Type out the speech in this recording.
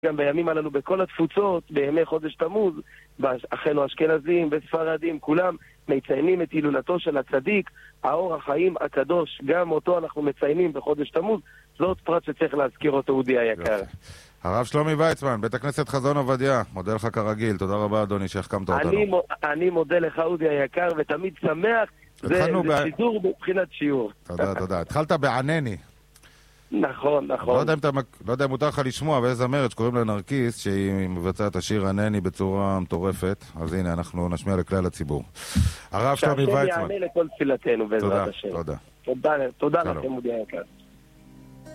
גם בימים הללו בכל התפוצות, בימי חודש תמוז, אחינו אשכנזים וספרדים, כולם מציינים את הילולתו של הצדיק, האור החיים הקדוש, גם אותו אנחנו מציינים בחודש תמוז, זאת פרט שצריך להזכיר אותו, אודי היקר. הרב שלומי ויצמן, בית הכנסת חזון עובדיה, מודה לך כרגיל, תודה רבה אדוני שהחכמת אותנו. אני מודה לך אודי היקר, ותמיד שמח, זה שידור מבחינת שיעור. תודה. התחלת בענני. נכון. לא יודע אם מותר לך לשמוע, אבל איזה זמרת שקוראים לה נרקיס, שהיא מבצעת השיר ענני בצורה מטורפת, אז הנה, אנחנו נשמיע לכלל הציבור. הרב שלומי ויצמן. שהשם יענה לכל תפילתנו בעזרת השם. תודה. תודה לכם, אודי היקר.